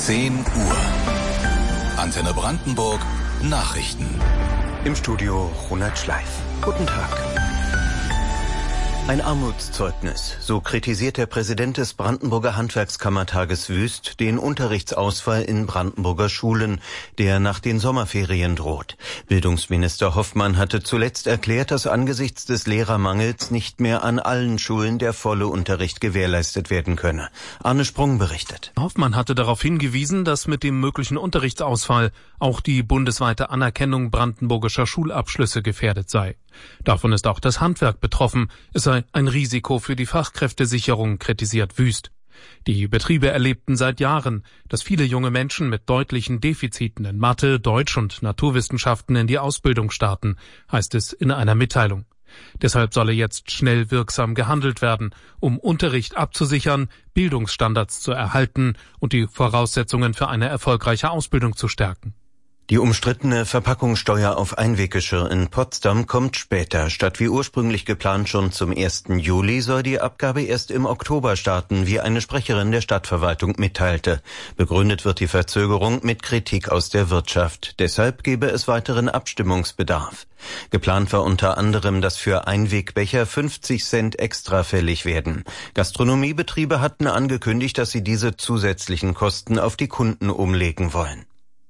10 Uhr. Antenne Brandenburg Nachrichten. Im Studio Ronald Schleif. Guten Tag. Ein Armutszeugnis, so kritisiert der Präsident des Brandenburger Handwerkskammertages Wüst den Unterrichtsausfall in Brandenburger Schulen, der nach den Sommerferien droht. Bildungsminister Hoffmann hatte zuletzt erklärt, dass angesichts des Lehrermangels nicht mehr an allen Schulen der volle Unterricht gewährleistet werden könne. Arne Sprung berichtet. Hoffmann hatte darauf hingewiesen, dass mit dem möglichen Unterrichtsausfall auch die bundesweite Anerkennung brandenburgischer Schulabschlüsse gefährdet sei. Davon ist auch das Handwerk betroffen. Es sei ein Risiko für die Fachkräftesicherung, kritisiert Wüst. Die Betriebe erlebten seit Jahren, dass viele junge Menschen mit deutlichen Defiziten in Mathe, Deutsch und Naturwissenschaften in die Ausbildung starten, heißt es in einer Mitteilung. Deshalb solle jetzt schnell wirksam gehandelt werden, um Unterricht abzusichern, Bildungsstandards zu erhalten und die Voraussetzungen für eine erfolgreiche Ausbildung zu stärken. Die umstrittene Verpackungssteuer auf Einweggeschirr in Potsdam kommt später. Statt wie ursprünglich geplant schon zum 1. Juli soll die Abgabe erst im Oktober starten, wie eine Sprecherin der Stadtverwaltung mitteilte. Begründet wird die Verzögerung mit Kritik aus der Wirtschaft. Deshalb gebe es weiteren Abstimmungsbedarf. Geplant war unter anderem, dass für Einwegbecher 50 Cent extra fällig werden. Gastronomiebetriebe hatten angekündigt, dass sie diese zusätzlichen Kosten auf die Kunden umlegen wollen.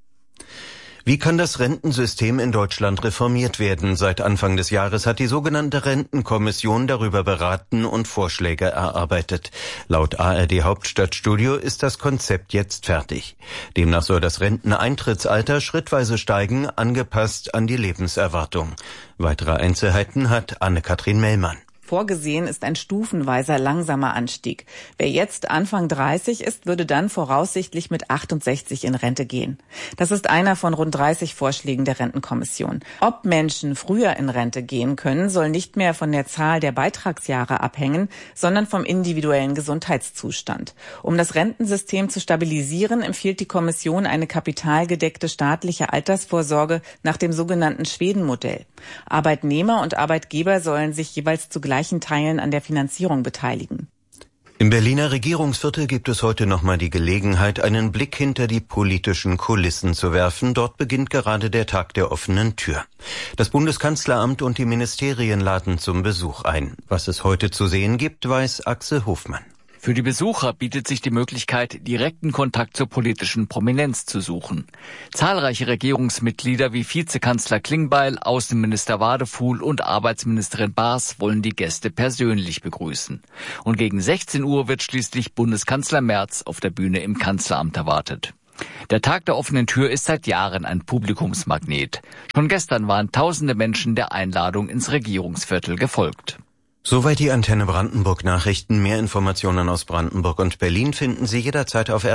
Wie kann das Rentensystem in Deutschland reformiert werden? Seit Anfang des Jahres hat die sogenannte Rentenkommission darüber beraten und Vorschläge erarbeitet. Laut ARD Hauptstadtstudio ist das Konzept jetzt fertig. Demnach soll das Renteneintrittsalter schrittweise steigen, angepasst an die Lebenserwartung. Weitere Einzelheiten hat Anne-Kathrin Mellmann. Vorgesehen ist ein stufenweiser langsamer Anstieg. Wer jetzt Anfang 30 ist, würde dann voraussichtlich mit 68 in Rente gehen. Das ist einer von rund 30 Vorschlägen der Rentenkommission. Ob Menschen früher in Rente gehen können, soll nicht mehr von der Zahl der Beitragsjahre abhängen, sondern vom individuellen Gesundheitszustand. Um das Rentensystem zu stabilisieren, empfiehlt die Kommission eine kapitalgedeckte staatliche Altersvorsorge nach dem sogenannten Schweden-Modell. Arbeitnehmer und Arbeitgeber sollen sich jeweils zu gleichen Teilen an der Finanzierung beteiligen. Im Berliner Regierungsviertel gibt es heute nochmal die Gelegenheit, einen Blick hinter die politischen Kulissen zu werfen. Dort beginnt gerade der Tag der offenen Tür. Das Bundeskanzleramt und die Ministerien laden zum Besuch ein. Was es heute zu sehen gibt, weiß Axel Hofmann. Für die Besucher bietet sich die Möglichkeit, direkten Kontakt zur politischen Prominenz zu suchen. Zahlreiche Regierungsmitglieder wie Vizekanzler Klingbeil, Außenminister Wadefuhl und Arbeitsministerin Baas wollen die Gäste persönlich begrüßen. Und gegen 16 Uhr wird schließlich Bundeskanzler Merz auf der Bühne im Kanzleramt erwartet. Der Tag der offenen Tür ist seit Jahren ein Publikumsmagnet. Schon gestern waren tausende Menschen der Einladung ins Regierungsviertel gefolgt. Soweit die Antenne Brandenburg Nachrichten. Mehr Informationen aus Brandenburg und Berlin finden Sie jederzeit auf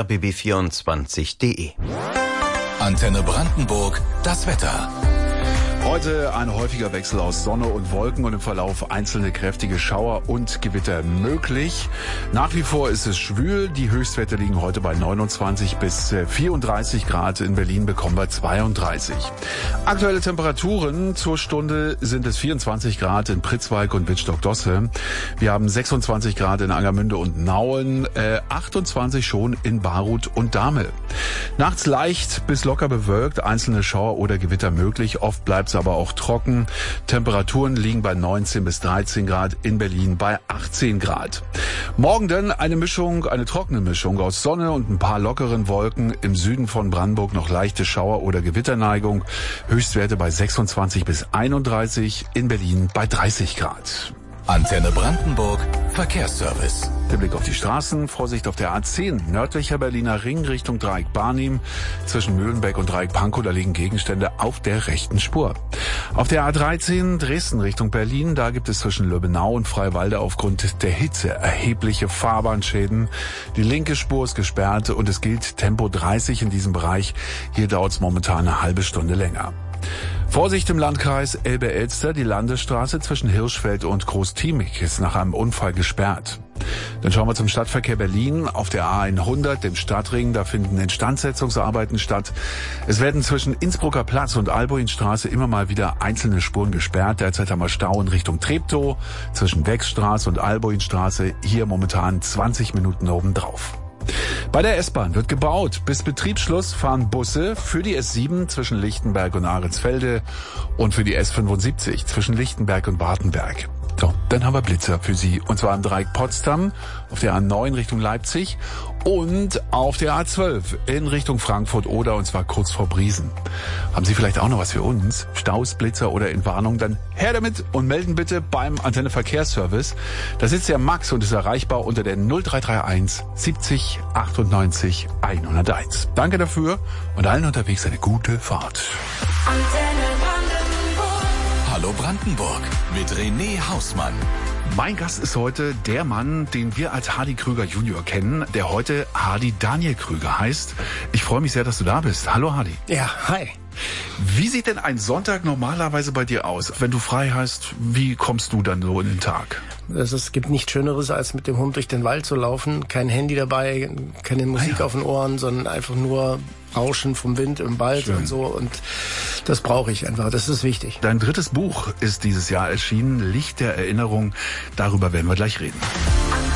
rbb24.de. Antenne Brandenburg, das Wetter. Heute ein häufiger Wechsel aus Sonne und Wolken und im Verlauf einzelne kräftige Schauer und Gewitter möglich. Nach wie vor ist es schwül. Die Höchstwerte liegen heute bei 29 bis 34 Grad. In Berlin bekommen wir 32. Aktuelle Temperaturen zur Stunde sind es 24 Grad in Pritzwalk und Wittstock-Dosse. Wir haben 26 Grad in Angermünde und Nauen, 28 schon in Baruth und Dahme. Nachts leicht bis locker bewölkt, einzelne Schauer oder Gewitter möglich. Oft bleibt aber auch trocken. Temperaturen liegen bei 19 bis 13 Grad, in Berlin bei 18 Grad. Morgen dann eine trockene Mischung aus Sonne und ein paar lockeren Wolken. Im Süden von Brandenburg noch leichte Schauer- oder Gewitterneigung. Höchstwerte bei 26 bis 31, in Berlin bei 30 Grad. Antenne Brandenburg, Verkehrsservice. Der Blick auf die Straßen, Vorsicht auf der A10, nördlicher Berliner Ring Richtung Dreieck Barnim. Zwischen Mühlenbeck und Dreieck Pankow, da liegen Gegenstände auf der rechten Spur. Auf der A13 Dresden Richtung Berlin, da gibt es zwischen Löbenau und Freiwalde aufgrund der Hitze erhebliche Fahrbahnschäden. Die linke Spur ist gesperrt und es gilt Tempo 30 in diesem Bereich. Hier dauert es momentan eine halbe Stunde länger. Vorsicht im Landkreis Elbe-Elster, die Landesstraße zwischen Hirschfeld und Groß-Tiemig ist nach einem Unfall gesperrt. Dann schauen wir zum Stadtverkehr Berlin. Auf der A100, dem Stadtring, da finden Instandsetzungsarbeiten statt. Es werden zwischen Innsbrucker Platz und Alboinstraße immer mal wieder einzelne Spuren gesperrt. Derzeit haben wir Stau in Richtung Treptow, zwischen Wechsstraße und Alboinstraße. Hier momentan 20 Minuten obendrauf. Bei der S-Bahn wird gebaut. Bis Betriebsschluss fahren Busse für die S7 zwischen Lichtenberg und Ahrensfelde und für die S75 zwischen Lichtenberg und Wartenberg. So, dann haben wir Blitzer für Sie. Und zwar am Dreieck Potsdam, auf der A9 Richtung Leipzig und auf der A12 in Richtung Frankfurt-Oder, und zwar kurz vor Briesen. Haben Sie vielleicht auch noch was für uns? Staus, Blitzer oder Entwarnung? Dann her damit und melden bitte beim Antenne Verkehrsservice. Da sitzt der Max und ist erreichbar unter der 0331 70 98 101. Danke dafür und allen unterwegs eine gute Fahrt. Hallo Brandenburg mit René Hausmann. Mein Gast ist heute der Mann, den wir als Hardy Krüger Junior kennen, der heute Hardy Daniel Krüger heißt. Ich freue mich sehr, dass du da bist. Hallo Hardy. Ja, hi. Wie sieht denn ein Sonntag normalerweise bei dir aus? Wenn du frei hast, wie kommst du dann so in den Tag? Es gibt nichts Schöneres, als mit dem Hund durch den Wald zu laufen. Kein Handy dabei, keine Musik auf den Ohren, sondern einfach nur Rauschen vom Wind im Wald. Schön. Und so. Und das brauche ich einfach. Das ist wichtig. Dein drittes Buch ist dieses Jahr erschienen, Licht der Erinnerung. Darüber werden wir gleich reden.